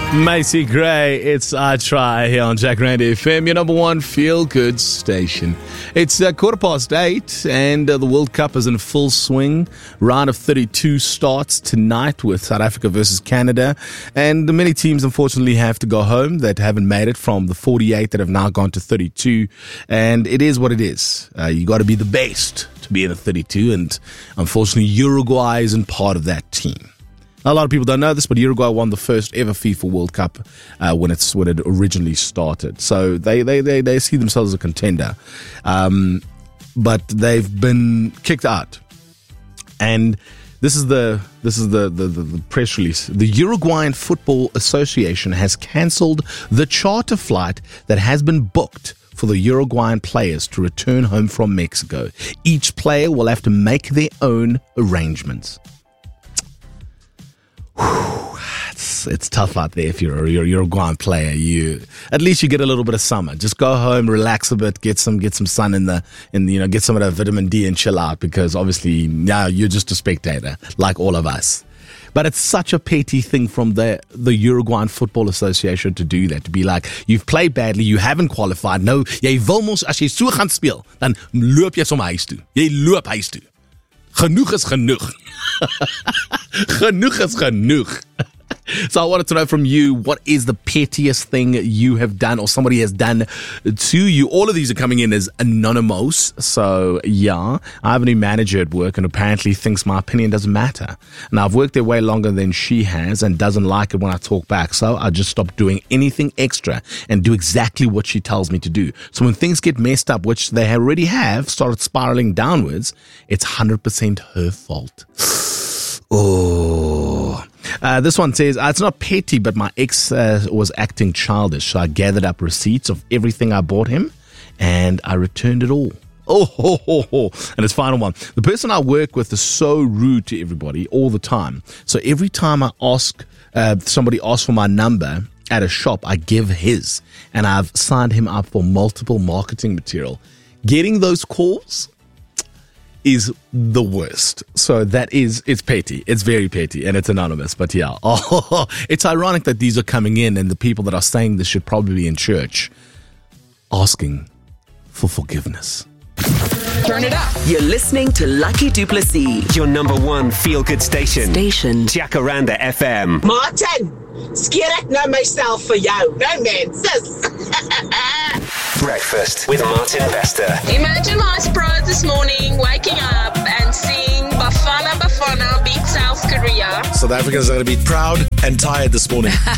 Macy Gray, it's I Try here on Jack Randy FM, your number one feel-good station. It's 8:15 and the World Cup is in full swing. Round of 32 starts tonight with South Africa versus Canada. And the many teams, unfortunately, have to go home that haven't made it from the 48 that have now gone to 32. And it is what it is. You got to be the best to be in the 32. And unfortunately, Uruguay isn't part of that team. A lot of people don't know this, but Uruguay won the first ever FIFA World Cup when it originally started. So they see themselves as a contender, but they've been kicked out. And this is the press release. The Uruguayan Football Association has cancelled the charter flight that has been booked for the Uruguayan players to return home from Mexico. Each player will have to make their own arrangements. It's tough out there if you're a Uruguayan player. At least you get a little bit of summer. Just go home, relax a bit, get some sun get some of that vitamin D and chill out, because obviously now you're just a spectator like all of us. But it's such a petty thing from the Uruguayan Football Association to do that, to be like, you've played badly, you haven't qualified. Nou, jy wil mos as jy so gaan speel, dan loop jy sommer huis toe. Jy loop huis toe. Genoeg is genoeg. Genoeg is genoeg. So I wanted to know from you, what is the pettiest thing you have done or somebody has done to you? All of these are coming in as anonymous. So yeah, I have a new manager at work and apparently thinks my opinion doesn't matter. Now I've worked there way longer than she has and doesn't like it when I talk back. So I just stopped doing anything extra and do exactly what she tells me to do. So when things get messed up, which they already have started spiraling downwards, it's 100% her fault. Oh. This one says, it's not petty, but my ex was acting childish. So I gathered up receipts of everything I bought him and I returned it all. And his final one. The person I work with is so rude to everybody all the time. So every time I ask, somebody asks for my number at a shop, I give his. And I've signed him up for multiple marketing material. Getting those calls is the worst. So it's petty. It's very petty and it's anonymous. But yeah, it's ironic that these are coming in and the people that are saying this should probably be in church asking for forgiveness. Turn it up. You're listening to Lucky Duplessis, your number one feel-good station. Jacaranda FM. Martin, skeer ek nou myself vir jou. No man, sis. Breakfast with Martin Bester. Imagine my surprise this morning, waking up and seeing Bafana beat South Korea. South Africans are going to be proud and tired this morning.